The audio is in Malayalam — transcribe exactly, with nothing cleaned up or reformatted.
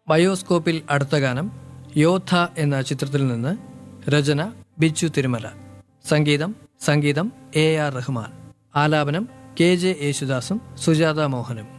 ബയോസ്കോപ്പിൽ അടുത്ത ഗാനം യോദ്ധ എന്ന ചിത്രത്തിൽ നിന്ന്. രചന ബിച്ചു തിരുമല. സംഗീതം സംഗീതം എ ആർ റഹ്മാൻ. ആലാപനം കെ ജെ യേശുദാസും സുജാത മോഹനും.